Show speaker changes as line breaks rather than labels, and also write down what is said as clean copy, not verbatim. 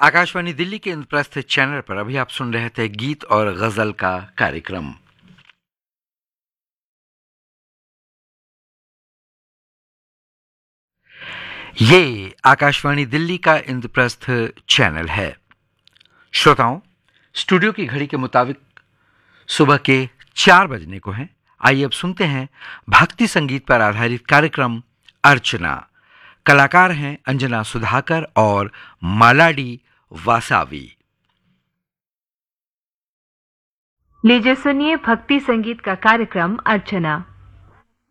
आकाशवाणी दिल्ली के इंद्रप्रस्थ चैनल पर अभी आप सुन रहे थे गीत और गजल का कार्यक्रम। ये आकाशवाणी दिल्ली का इंद्रप्रस्थ चैनल है। श्रोताओं, स्टूडियो की घड़ी के मुताबिक सुबह के 4 बजने को हैं। आइए अब सुनते हैं भक्ति संगीत पर आधारित कार्यक्रम अर्चना। कलाकार हैं अंजना सुधाकर और मालाडी वासावी।
लीजिए सुनिए भक्ति संगीत का कार्यक्रम अर्चना।